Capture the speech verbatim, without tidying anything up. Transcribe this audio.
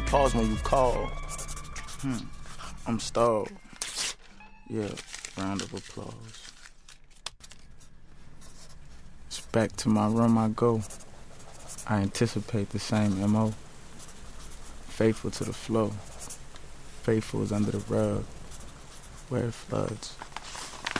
pause when you call. Hmm, I'm stalled. Yeah, round of applause. It's back to my room I go. I anticipate the same M O. Faithful to the flow. Faithful is under the rug where it floods.